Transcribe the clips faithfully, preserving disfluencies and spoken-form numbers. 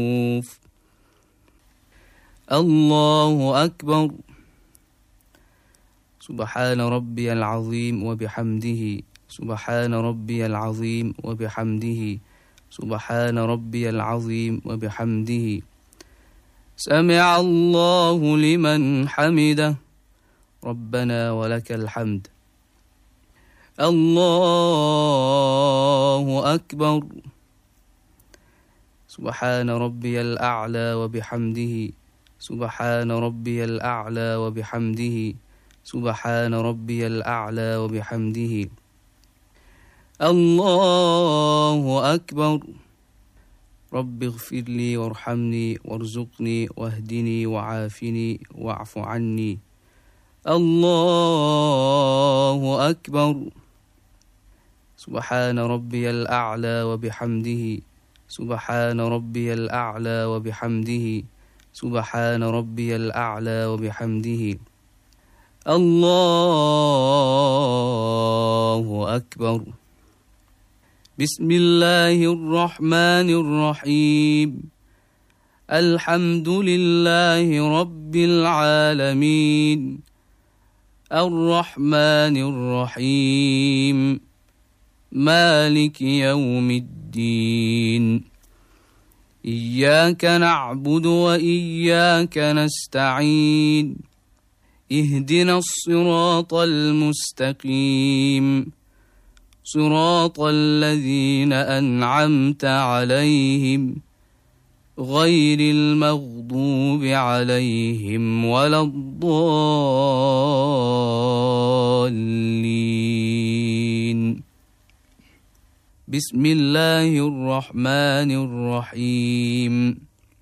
الله أكبر. سبحان ربي العظيم وبحمده. سبحان ربي العظيم وبحمده. سبحان ربي العظيم وبحمده. سمع الله لمن حمده. ربنا ولك الحمد. الله أكبر. سبحان ربي الأعلى وبحمده. سبحان ربي الأعلى وبحمده. سبحان ربي الأعلى وبحمده. الله أكبر. رب اغفر لي وارحمني وارزقني واهدني وعافني واعف عني. الله أكبر. سبحان ربي الأعلى وبحمده. سبحان ربي الأعلى وبحمده. سبحان ربي الأعلى وبحمده. الله أكبر. بسم الله الرحمن الرحيم. الحمد لله رب العالمين. الرحمن الرحيم. مالك يوم الدين. إياك نعبد وإياك نستعين. اهدنا الصراط المستقيم. صراط الذين أنعمت عليهم غير المغضوب عليهم ولا الضالين. بسم الله الرحمن الرحيم.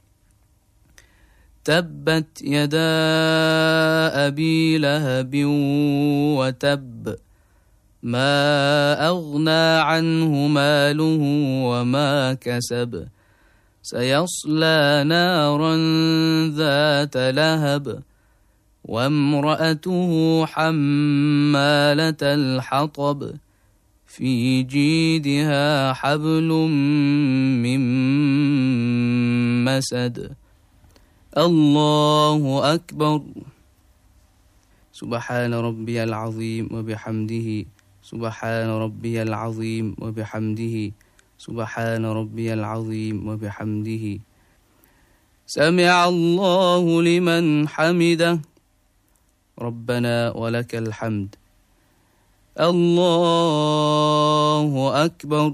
تبت يدا أبي لهب وتب. ما أغنى عنه ماله وما كسب. سيصلى نارا ذات لهب. وامرأته حمالة الحطب. في جيدها حبل من مسد. الله أكبر. سبحان ربي العظيم وبحمده. سبحان ربي العظيم وبحمده. سبحان ربي العظيم وبحمده. سمع الله لمن حمده. ربنا ولك الحمد. الله أكبر.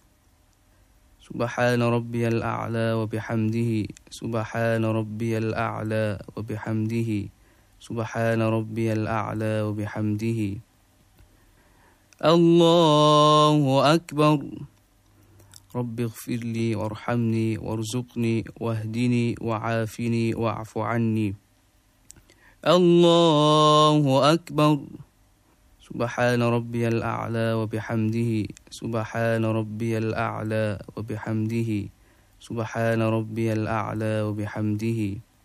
سبحان ربي الأعلى وبحمده. سبحان ربي الأعلى وبحمده. سبحان ربي الأعلى وبحمده. الله أكبر. رب اغفر لي وارحمني وارزقني واهدني وعافني واعف عني. الله أكبر. سبحان ربي الأعلى وبحمده. سبحان ربي الأعلى وبحمده. سبحان ربي الأعلى وبحمده.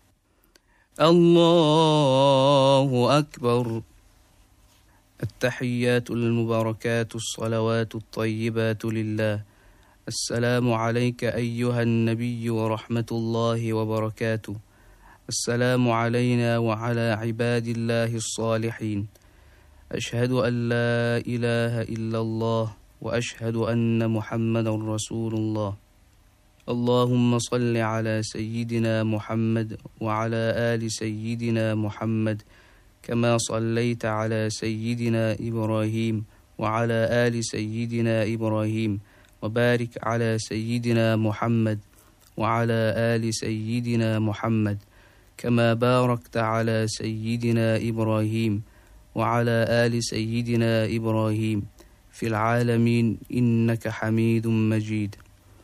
الله أكبر. التحيات المباركات الصلوات الطيبات لله. السلام عليك أيها النبي ورحمة الله وبركاته. السلام علينا وعلى عباد الله الصالحين. أشهد أن لا إله إلا الله وأشهد أن محمدا رسول الله. اللهم صل على سيدنا محمد وعلى آل سيدنا محمد كما صليت على سيدنا إبراهيم وعلى آل سيدنا إبراهيم وبارك على سيدنا محمد وعلى آل سيدنا محمد كما باركت على سيدنا إبراهيم وعلى آل سيدنا إبراهيم في العالمين إنك حميد مجيد.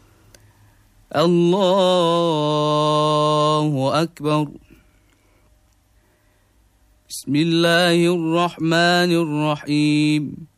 الله أكبر. بسم الله الرحمن الرحيم.